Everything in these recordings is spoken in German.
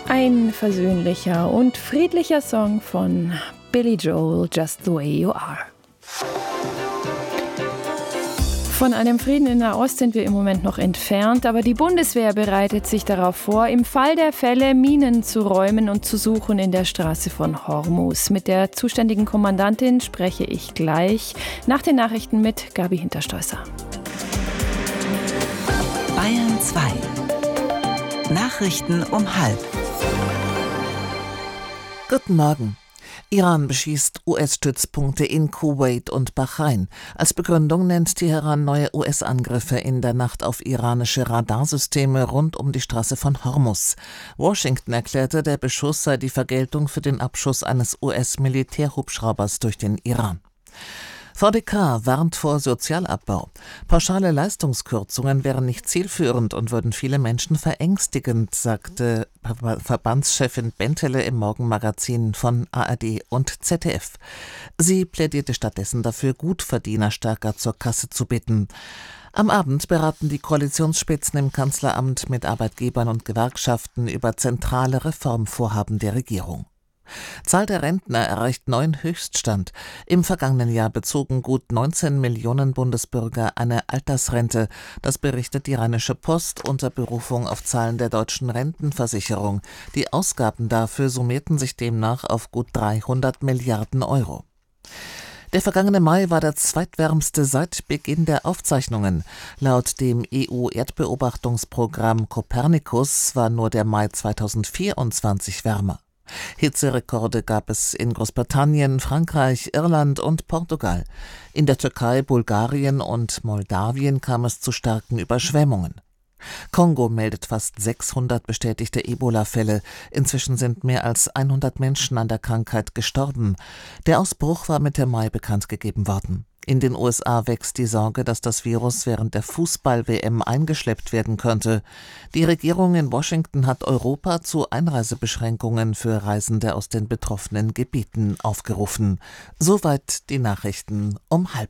Ein versöhnlicher und friedlicher Song von Billy Joel, Just the Way You Are. Von einem Frieden in Nahost sind wir im Moment noch entfernt, aber die Bundeswehr bereitet sich darauf vor, im Fall der Fälle Minen zu räumen und zu suchen in der Straße von Hormuz. Mit der zuständigen Kommandantin spreche ich gleich nach den Nachrichten mit Gabi Hinterstoesser. Bayern 2. Nachrichten um 12:30. Guten Morgen. Iran beschießt US-Stützpunkte in Kuwait und Bahrain. Als Begründung nennt Teheran neue US-Angriffe in der Nacht auf iranische Radarsysteme rund um die Straße von Hormuz. Washington erklärte, der Beschuss sei die Vergeltung für den Abschuss eines US-Militärhubschraubers durch den Iran. VDK warnt vor Sozialabbau. Pauschale Leistungskürzungen wären nicht zielführend und würden viele Menschen verängstigend, sagte Verbandschefin Bentele im Morgenmagazin von ARD und ZDF. Sie plädierte stattdessen dafür, Gutverdiener stärker zur Kasse zu bitten. Am Abend beraten die Koalitionsspitzen im Kanzleramt mit Arbeitgebern und Gewerkschaften über zentrale Reformvorhaben der Regierung. Zahl der Rentner erreicht neuen Höchststand. Im vergangenen Jahr bezogen gut 19 Millionen Bundesbürger eine Altersrente. Das berichtet die Rheinische Post unter Berufung auf Zahlen der Deutschen Rentenversicherung. Die Ausgaben dafür summierten sich demnach auf gut 300 Milliarden Euro. Der vergangene Mai war der zweitwärmste seit Beginn der Aufzeichnungen. Laut dem EU-Erdbeobachtungsprogramm Copernicus war nur der Mai 2024 wärmer. Hitzerekorde gab es in Großbritannien, Frankreich, Irland und Portugal. In der Türkei, Bulgarien und Moldawien kam es zu starken Überschwemmungen. Kongo meldet fast 600 bestätigte Ebola-Fälle. Inzwischen sind mehr als 100 Menschen an der Krankheit gestorben. Der Ausbruch war Mitte Mai bekannt gegeben worden. In den USA wächst die Sorge, dass das Virus während der Fußball-WM eingeschleppt werden könnte. Die Regierung in Washington hat Europa zu Einreisebeschränkungen für Reisende aus den betroffenen Gebieten aufgerufen. Soweit die Nachrichten um 12:30.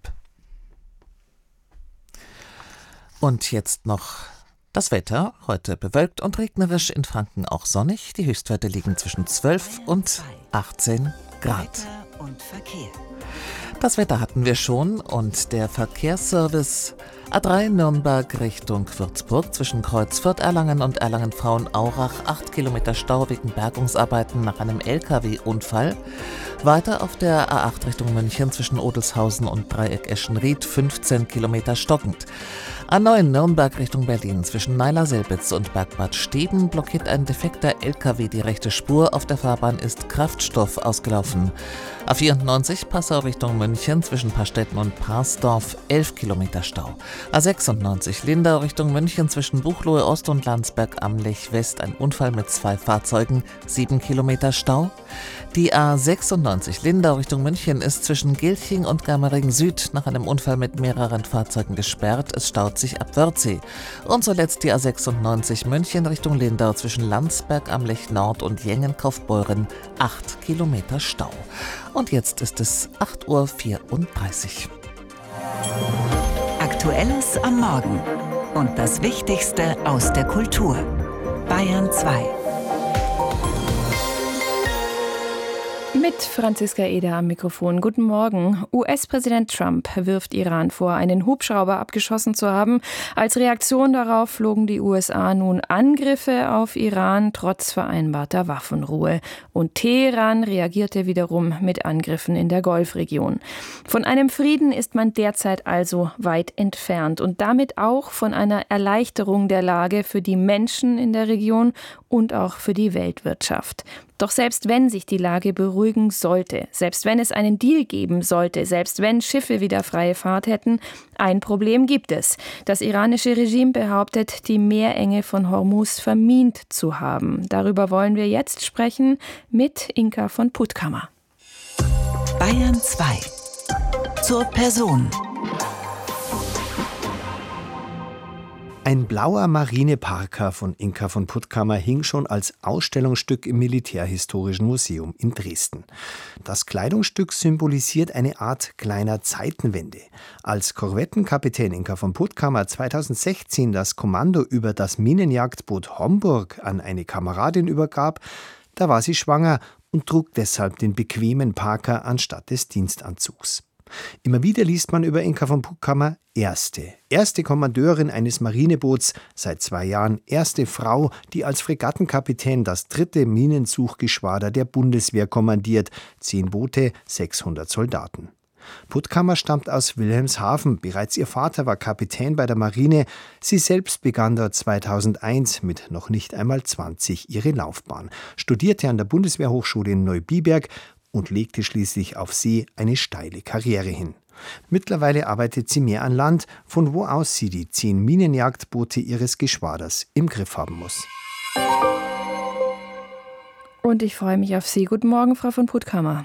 Und jetzt noch das Wetter. Heute bewölkt und regnerisch, in Franken auch sonnig. Die Höchstwerte liegen zwischen 12 und 18 Grad. Wetter und Verkehr. Das Wetter hatten wir schon und der Verkehrsservice A3 Nürnberg Richtung Würzburg zwischen Kreuz Fürth Erlangen und Erlangen-Frauenaurach 8 Kilometer Stau wegen Bergungsarbeiten nach einem LKW-Unfall. Weiter auf der A8 Richtung München zwischen Odelshausen und Dreieck Eschenried 15 Kilometer stockend. A9 Nürnberg Richtung Berlin zwischen Neiler-Selbitz und Bergbad Steden blockiert ein defekter LKW die rechte Spur. Auf der Fahrbahn ist Kraftstoff ausgelaufen. A94 Passau Richtung München zwischen Pastetten und Parsdorf 11 Kilometer Stau. A96 Lindau Richtung München zwischen Buchloe Ost und Landsberg am Lech West ein Unfall mit 2 Fahrzeugen, 7 Kilometer Stau. Die A96 Lindau Richtung München ist zwischen Gilching und Germering Süd nach einem Unfall mit mehreren Fahrzeugen gesperrt. Es staut sich ab Wörthsee. Und zuletzt die A96 München Richtung Lindau zwischen Landsberg am Lech Nord und Jengen-Kaufbeuren 8 Kilometer Stau. Und jetzt ist es 8:34 Uhr. Aktuelles am Morgen und das Wichtigste aus der Kultur. Bayern 2. Mit Franziska Eder am Mikrofon. Guten Morgen. US-Präsident Trump wirft Iran vor, einen Hubschrauber abgeschossen zu haben. Als Reaktion darauf flogen die USA nun Angriffe auf Iran trotz vereinbarter Waffenruhe. Und Teheran reagierte wiederum mit Angriffen in der Golfregion. Von einem Frieden ist man derzeit also weit entfernt und damit auch von einer Erleichterung der Lage für die Menschen in der Region und auch für die Weltwirtschaft. Doch selbst wenn sich die Lage beruhigen sollte, selbst wenn es einen Deal geben sollte, selbst wenn Schiffe wieder freie Fahrt hätten, ein Problem gibt es. Das iranische Regime behauptet, die Meerenge von Hormuz vermint zu haben. Darüber wollen wir jetzt sprechen mit Inka von Puttkammer. Bayern 2. Zur Person. Ein blauer Marineparker von Inka von Puttkamer hing schon als Ausstellungsstück im Militärhistorischen Museum in Dresden. Das Kleidungsstück symbolisiert eine Art kleiner Zeitenwende. Als Korvettenkapitän Inka von Puttkamer 2016 das Kommando über das Minenjagdboot Homburg an eine Kameradin übergab, da war sie schwanger und trug deshalb den bequemen Parker anstatt des Dienstanzugs. Immer wieder liest man über Inka von Puttkamer erste Kommandeurin eines Marineboots, seit 2 Jahren erste Frau, die als Fregattenkapitän das 3. Minensuchgeschwader der Bundeswehr kommandiert, 10 Boote, 600 Soldaten. Puttkamer stammt aus Wilhelmshaven. Bereits ihr Vater war Kapitän bei der Marine. Sie selbst begann dort 2001 mit noch nicht einmal 20 ihre Laufbahn, studierte an der Bundeswehrhochschule in Neubiberg und legte schließlich auf See eine steile Karriere hin. Mittlerweile arbeitet sie mehr an Land, von wo aus sie die 10 Minenjagdboote ihres Geschwaders im Griff haben muss. Und ich freue mich auf Sie. Guten Morgen, Frau von Puttkamer.